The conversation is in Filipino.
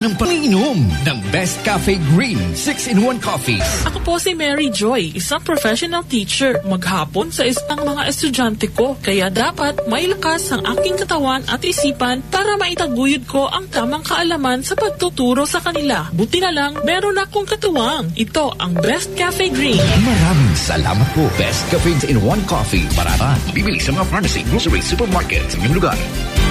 ng pang-inom ng Best Cafe Green 6-in-1 Coffee. Ako po si Mary Joy, isang professional teacher. Maghapon sa isang mga estudyante ko. Kaya dapat may lakas ang aking katawan at isipan para maitaguyod ko ang tamang kaalaman sa pagtuturo sa kanila. Buti na lang, meron akong katuwang. Ito ang Best Cafe Green. Maraming salamat po. Best Cafe in 1 Coffee. Parata. Bibili sa mga pharmacy, grocery, supermarket sa inyong lugar.